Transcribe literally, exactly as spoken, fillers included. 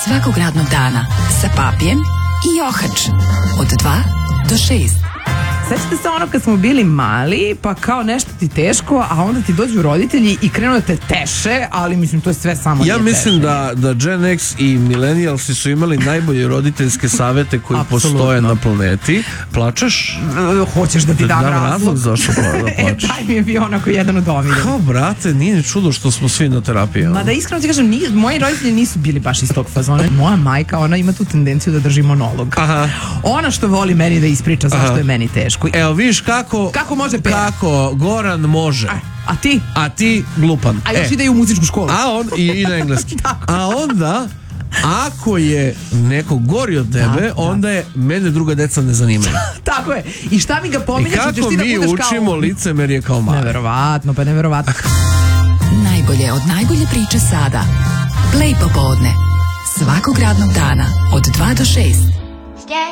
svakog radnog dana sa Papijem i Johač od dva do šest. Sećate se ono kad smo bili mali, pa kao nešto ti teško, a onda ti dođu roditelji i krenu da te teše, ali mislim to je sve samo ja nije mislim teše. da, da Gen X i Millennialsi su imali najbolje roditeljske savete koji Apsolutno. postoje na planeti. Plačeš? E, Hoćeš da ti dam razlog? razlog zašto pla- da E, plačeš? taj mi je bio onako jedan od omiljenih. Kao, brate, nije ni čudo što smo svi na terapiji. Ma da iskreno ti kažem, nije, moji roditelji nisu bili baš iz tog fazona. Moja majka, ona ima tu tendenciju da drži monolog. Aha. Ona što voli meni da ispriča zašto Aha. je meni teško. Evo, vidiš kako... Kako može Pera? Kako Goran može. A, a ti? A ti glupan. A još E. ide i u muzičku školu. A on, i, i na engleski. A onda, ako je neko gori od tebe, Da, da. onda je mene druga deca ne zanimaju. Tako je. I šta mi ga I pominješ? Hoćeš kako ti da mi budeš kao... učimo licemerje kao mali. Neverovatno, pa neverovatno. Najbolje od najbolje priče sada. Play popodne. Svakog radnog dana od dva do šest.